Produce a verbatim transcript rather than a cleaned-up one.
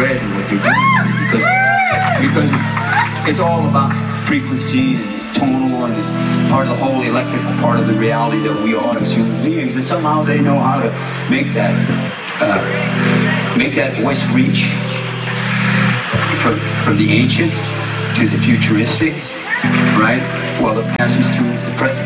bread and what they're doing, because because it's all about frequency and tonal, and it's part of the whole electrical part of the reality that we are as human beings. And somehow they know how to make that uh, make that voice reach from from the ancient to the futuristic, right? While it passes through the present.